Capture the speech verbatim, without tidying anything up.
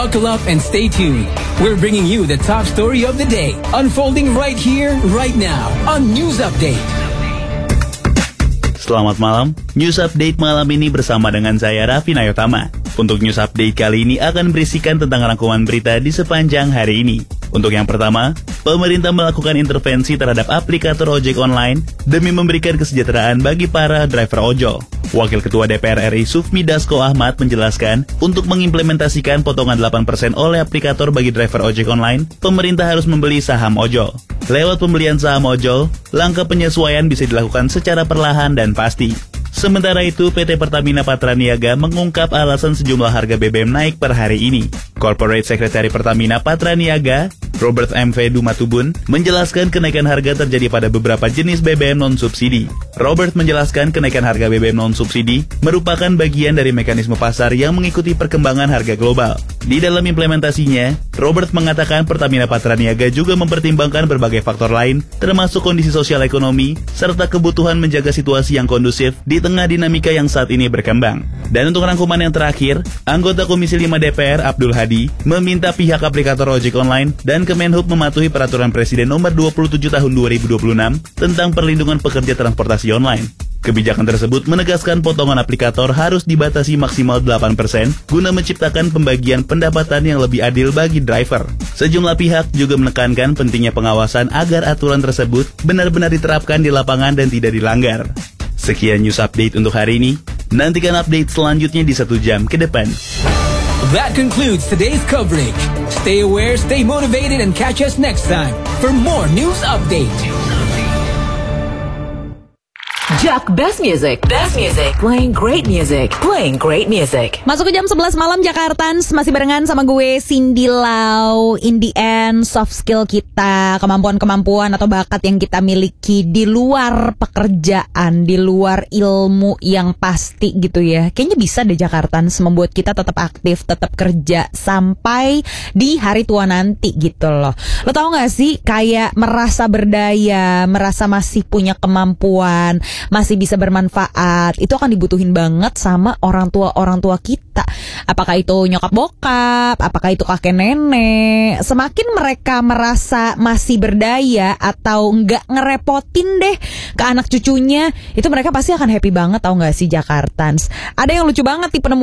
Buckle up and stay tuned. We're bringing you the top story of the day, unfolding right here, right now, on News Update. Selamat malam, News Update malam ini bersama dengan saya Raffi Nayotama. Untuk News Update kali ini akan berisikan tentang rangkuman berita di sepanjang hari ini. Untuk yang pertama, pemerintah melakukan intervensi terhadap aplikator ojek online demi memberikan kesejahteraan bagi para driver ojol. Wakil Ketua D P R R I Sufmi Dasko Ahmad menjelaskan, untuk mengimplementasikan potongan delapan persen oleh aplikator bagi driver ojek online, pemerintah harus membeli saham ojol. Lewat pembelian saham ojol, langkah penyesuaian bisa dilakukan secara perlahan dan pasti. Sementara itu, P T Pertamina Patraniaga mengungkap alasan sejumlah harga B B M naik per hari ini. Corporate Secretary Pertamina Patraniaga, Robert M V Dumatubun, menjelaskan kenaikan harga terjadi pada beberapa jenis B B M non-subsidi. Robert menjelaskan kenaikan harga B B M non-subsidi merupakan bagian dari mekanisme pasar yang mengikuti perkembangan harga global. Di dalam implementasinya, Robert mengatakan Pertamina Patraniaga juga mempertimbangkan berbagai faktor lain, termasuk kondisi sosial ekonomi, serta kebutuhan menjaga situasi yang kondusif di tengah dinamika yang saat ini berkembang. Dan untuk rangkuman yang terakhir, anggota Komisi lima D P R Abdul Hadi meminta pihak aplikator ojek online dan Kemenhub mematuhi Peraturan Presiden Nomor dua puluh tujuh Tahun dua ribu dua puluh enam tentang perlindungan pekerja transportasi online. Kebijakan tersebut menegaskan potongan aplikator harus dibatasi maksimal delapan persen guna menciptakan pembagian pendapatan yang lebih adil bagi driver. Sejumlah pihak juga menekankan pentingnya pengawasan agar aturan tersebut benar-benar diterapkan di lapangan dan tidak dilanggar. Sekian News Update untuk hari ini. Nantikan update selanjutnya di satu jam ke depan. That concludes today's coverage. Stay aware, stay motivated, and catch us next time for more News Update. Jack Best Music, Best Music, playing great music, playing great music. Masuk ke jam sebelas malam Jakartans, masih barengan sama gue Cindy Lau. In the end, soft skill kita, kemampuan-kemampuan atau bakat yang kita miliki di luar pekerjaan, di luar ilmu yang pasti gitu ya. Kayaknya bisa deh Jakartans membuat kita tetap aktif, tetap kerja sampai di hari tua nanti gitu loh. Lo tau gak sih, kayak merasa berdaya, merasa masih punya kemampuan, masih bisa bermanfaat, itu akan dibutuhin banget sama orang tua-orang tua kita. Apakah itu nyokap bokap, apakah itu kakek nenek. Semakin mereka merasa masih berdaya atau nggak ngerepotin deh ke anak cucunya, itu mereka pasti akan happy banget, tau gak sih Jakartans. Ada yang lucu banget nih penemuan